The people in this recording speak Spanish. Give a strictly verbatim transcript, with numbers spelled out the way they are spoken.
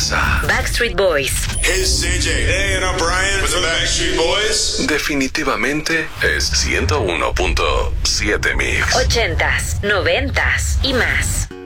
casa. Backstreet Boys. Hey, it's C J. Hey, and I'm Brian with the Backstreet Boys. Definitivamente es ciento uno punto siete Mix. Ochentas, noventas y más.